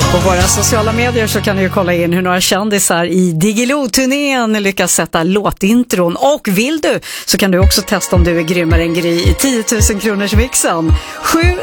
På våra sociala medier så kan du ju kolla in hur några kändisar i Diggiloo-turnén lyckas sätta låtintron. Och vill du så kan du också testa om du är grymmare än Gry i 10 000 kronors mixen.